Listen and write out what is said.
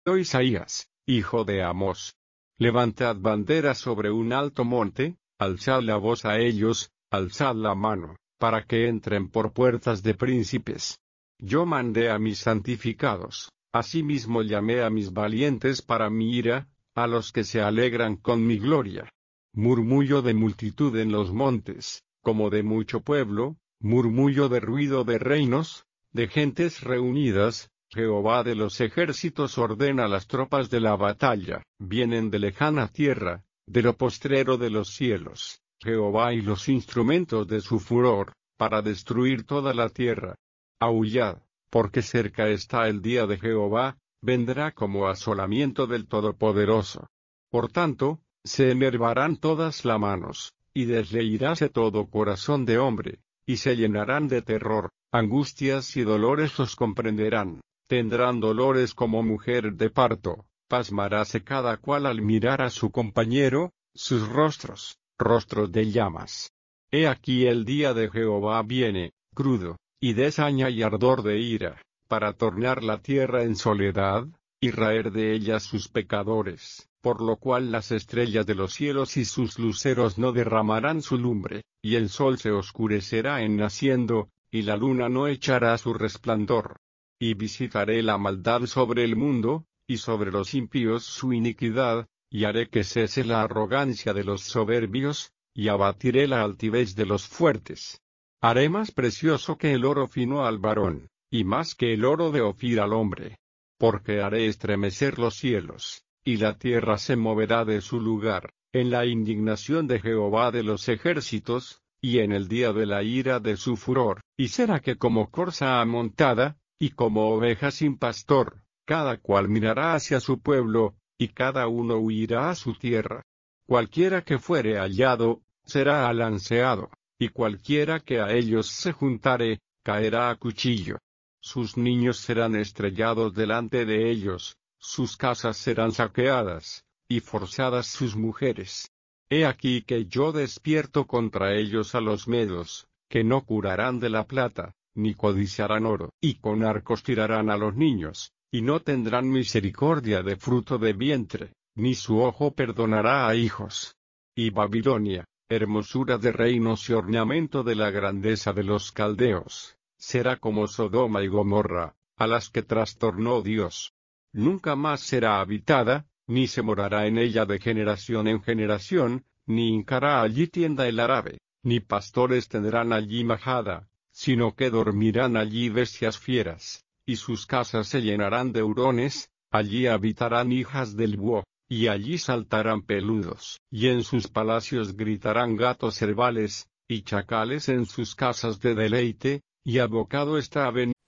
Isaías, hijo de Amós. Levantad bandera sobre un alto monte, alzad la voz a ellos, alzad la mano, para que entren por puertas de príncipes. Yo mandé a mis santificados, asimismo llamé a mis valientes para mi ira, a los que se alegran con mi gloria. Murmullo de multitud en los montes, como de mucho pueblo, murmullo de ruido de reinos, de gentes reunidas. Jehová de los ejércitos ordena las tropas de la batalla, vienen de lejana tierra, de lo postrero de los cielos, Jehová y los instrumentos de su furor, para destruir toda la tierra. Aullad, porque cerca está el día de Jehová, vendrá como asolamiento del Todopoderoso. Por tanto, se enervarán todas las manos, y desleiráse todo corazón de hombre, y se llenarán de terror, angustias y dolores los comprenderán. Tendrán dolores como mujer de parto, pasmaráse cada cual al mirar a su compañero, sus rostros, rostros de llamas. He aquí el día de Jehová viene, crudo, y de saña y ardor de ira, para tornar la tierra en soledad, y raer de ella sus pecadores, por lo cual las estrellas de los cielos y sus luceros no derramarán su lumbre, y el sol se oscurecerá en naciendo, y la luna no echará su resplandor. Y visitaré la maldad sobre el mundo, y sobre los impíos su iniquidad, y haré que cese la arrogancia de los soberbios, y abatiré la altivez de los fuertes. Haré más precioso que el oro fino al varón, y más que el oro de Ofir al hombre. Porque haré estremecer los cielos, y la tierra se moverá de su lugar, en la indignación de Jehová de los ejércitos, y en el día de la ira de su furor, y será que como corza amontada, y como oveja sin pastor, cada cual mirará hacia su pueblo, y cada uno huirá a su tierra. Cualquiera que fuere hallado, será alanceado, y cualquiera que a ellos se juntare, caerá a cuchillo. Sus niños serán estrellados delante de ellos, sus casas serán saqueadas, y forzadas sus mujeres. He aquí que yo despierto contra ellos a los medos, que no curarán de la plata, ni codiciarán oro, y con arcos tirarán a los niños, y no tendrán misericordia de fruto de vientre, ni su ojo perdonará a hijos. Y Babilonia, hermosura de reinos y ornamento de la grandeza de los caldeos, será como Sodoma y Gomorra, a las que trastornó Dios. Nunca más será habitada, ni se morará en ella de generación en generación, ni hincará allí tienda el árabe, ni pastores tendrán allí majada, sino que dormirán allí bestias fieras, y sus casas se llenarán de hurones, allí habitarán hijas del búho, y allí saltarán peludos, y en sus palacios gritarán gatos cervales, y chacales en sus casas de deleite, y abocado está a venir